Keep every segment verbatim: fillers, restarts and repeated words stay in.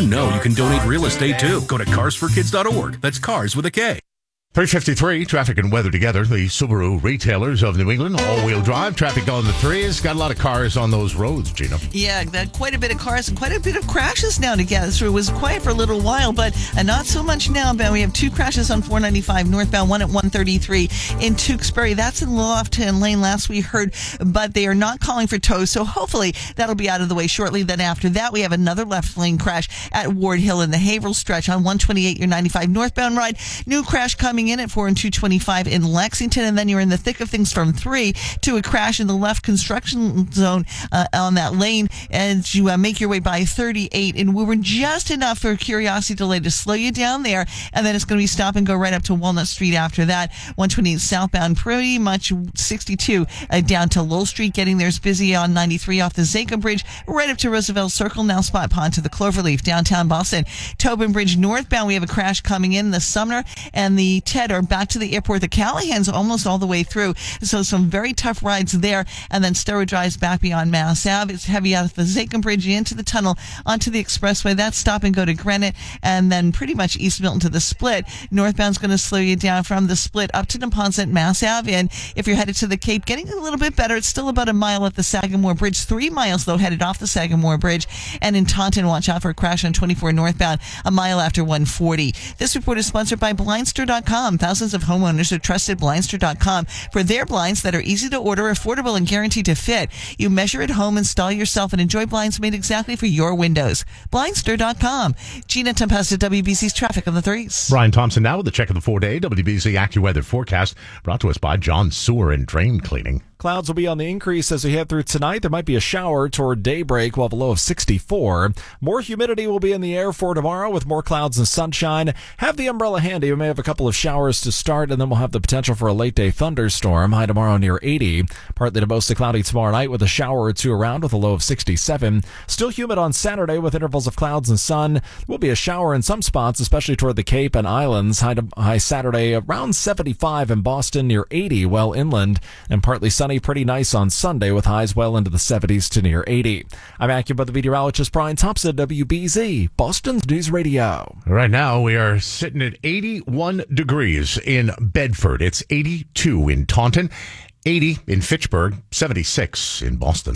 know you can donate real estate too? Go to cars for kids dot org. That's cars with a K. three fifty-three, traffic and weather together. The Subaru retailers of New England, all-wheel drive, traffic on the threes. Got a lot of cars on those roads, Gina. Yeah, that, quite a bit of cars and quite a bit of crashes now to get through. It was quiet for a little while, but uh, not so much now. But we have two crashes on four ninety-five northbound, one at one thirty-three in Tewksbury. That's in Lofton Lane last we heard, but they are not calling for tows, so hopefully that'll be out of the way shortly. Then after that, we have another left lane crash at Ward Hill in the Haverhill stretch on one twenty-eight, your ninety-five northbound ride. New crash coming in at four and two twenty-five in Lexington, and then you're in the thick of things from three to a crash in the left construction zone uh, on that lane as you uh, make your way by thirty-eight in Woburn. Just enough for a curiosity delay to slow you down there, and then it's going to be stop and go right up to Walnut Street after that. one twenty-eight southbound, pretty much sixty-two uh, down to Lowell Street. Getting there's busy on ninety-three off the Zaco Bridge, right up to Roosevelt Circle. Now Spot Pond to the Cloverleaf, downtown Boston. Tobin Bridge northbound, we have a crash coming in. The Sumner and the Ted are back to the airport. The Callahan's almost all the way through, so some very tough rides there. And then Stower drives back beyond Mass Ave. It's heavy out of the Zaco Bridge into the tunnel onto the expressway. That's stop and go to Granite, and then pretty much East Milton to the Split. Northbound's going to slow you down from the Split up to Neponset, Mass Ave. And if you're headed to the Cape, getting a little bit better. It's still about a mile at the Sagamore Bridge. Three miles, though, headed off the Sagamore Bridge. And in Taunton, watch out for a crash on twenty-four northbound, a mile after one forty. This report is sponsored by Blindster dot com. Thousands of homeowners have trusted Blindster dot com for their blinds that are easy to order, affordable, and guaranteed to fit. You measure at home, install yourself, and enjoy blinds made exactly for your windows. Blindster dot com. Gina Tempesta, W B C's Traffic on the Threes. Brian Thompson now with the check of the four-day W B C AccuWeather forecast brought to us by John Sewer and Drain Cleaning. Clouds will be on the increase as we head through tonight. There might be a shower toward daybreak. We'll have a low of sixty-four. More humidity will be in the air for tomorrow with more clouds and sunshine. Have the umbrella handy. We may have a couple of showers to start, and then we'll have the potential for a late-day thunderstorm. High tomorrow near eighty. Partly to mostly cloudy tomorrow night with a shower or two around with a low of sixty-seven. Still humid on Saturday with intervals of clouds and sun. There will be a shower in some spots, especially toward the Cape and Islands. High, to, high Saturday around seventy-five in Boston, near eighty well inland, and partly sunny. Pretty nice on Sunday with highs well into the seventies to near eighty. I'm AccuWeather meteorologist Brian Thompson, W B Z, Boston's News Radio. Right now, we are sitting at eighty-one degrees in Bedford. It's eighty-two in Taunton, eighty in Fitchburg, seventy-six in Boston.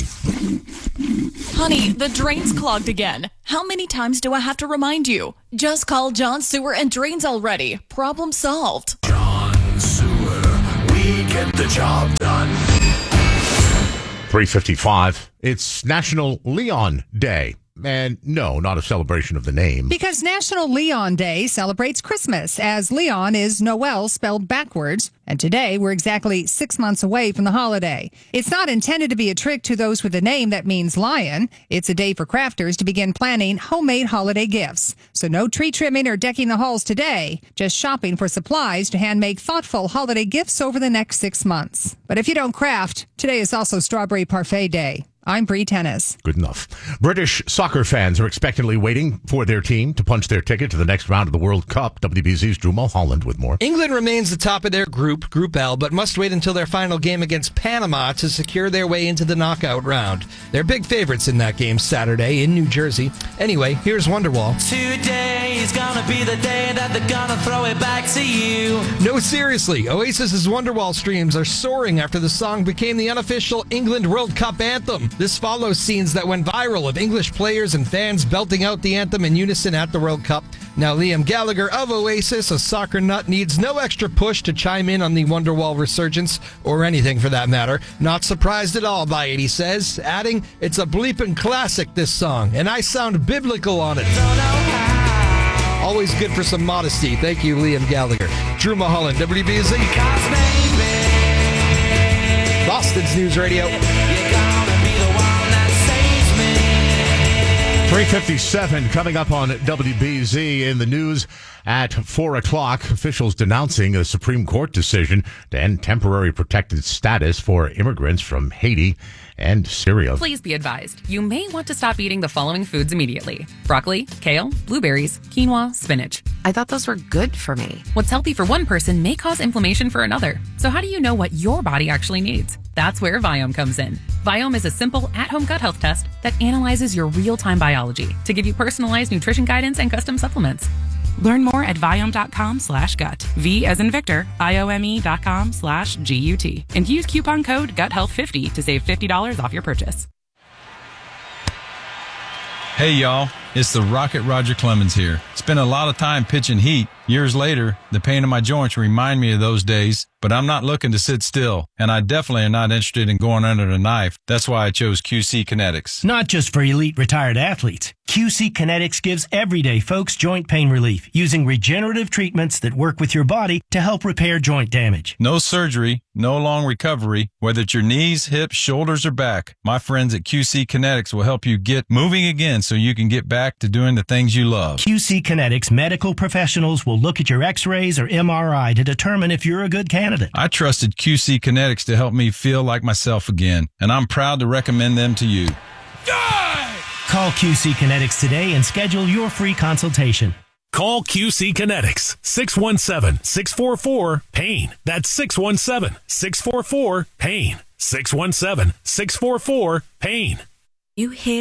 Honey, the drain's clogged again. How many times do I have to remind you? Just call John Sewer and Drains already. Problem solved. John Sewer, we get the job done. three fifty-five. It's National Leon Day. And no, not a celebration of the name. Because National Leon Day celebrates Christmas, as Leon is Noel spelled backwards. And today, we're exactly six months away from the holiday. It's not intended to be a trick to those with a name that means lion. It's a day for crafters to begin planning homemade holiday gifts. So no tree trimming or decking the halls today, just shopping for supplies to hand make thoughtful holiday gifts over the next six months. But if you don't craft, today is also Strawberry Parfait Day. I'm Bree Tennis. Good enough. British soccer fans are expectantly waiting for their team to punch their ticket to the next round of the World Cup. W B C's Drew Mulholland with more. England remains the top of their group, Group L, but must wait until their final game against Panama to secure their way into the knockout round. They're big favorites in that game Saturday in New Jersey. Anyway, here's Wonderwall. Today is gonna be the day that they're gonna throw it back to you. No, seriously, Oasis's Wonderwall streams are soaring after the song became the unofficial England World Cup anthem. This follows scenes that went viral of English players and fans belting out the anthem in unison at the World Cup. Now Liam Gallagher of Oasis, a soccer nut, needs no extra push to chime in on the Wonderwall resurgence, or anything for that matter. Not surprised at all by it, he says, adding, "It's a bleeping classic, this song, and I sound biblical on it." Always good for some modesty. Thank you, Liam Gallagher. Drew Mulholland, W B Z. Boston's News Radio. three fifty-seven coming up on W B Z in the news at four o'clock. Officials denouncing a Supreme Court decision to end temporary protected status for immigrants from Haiti and Syria. Please be advised, you may want to stop eating the following foods immediately: broccoli, kale, blueberries, quinoa, spinach. I thought those were good for me. What's healthy for one person may cause inflammation for another. So how do you know what your body actually needs? That's where Viome comes in. Viome is a simple, at-home gut health test that analyzes your real-time biology to give you personalized nutrition guidance and custom supplements. Learn more at Viome.com slash gut. V as in Victor, I-O-M-E dot com slash G-U-T. And use coupon code gut health fifty to save fifty dollars off your purchase. Hey, y'all. It's the Rocket Roger Clemens here. Spent a lot of time pitching heat. Years later, the pain in my joints remind me of those days, but I'm not looking to sit still, and I definitely am not interested in going under the knife. That's why I chose Q C Kinetics. Not just for elite retired athletes. Q C Kinetics gives everyday folks joint pain relief using regenerative treatments that work with your body to help repair joint damage. No surgery, no long recovery, whether it's your knees, hips, shoulders, or back. My friends at Q C Kinetics will help you get moving again so you can get back to doing the things you love. Q C Kinetics medical professionals will look at your x-rays or M R I to determine if you're a good candidate. I trusted Q C Kinetics to help me feel like myself again, and I'm proud to recommend them to you. Call Q C Kinetics today and schedule your free consultation. Call Q C Kinetics, six one seven, six four four, PAIN. That's six one seven, six four four, PAIN. six one seven, six four four, PAIN. You hear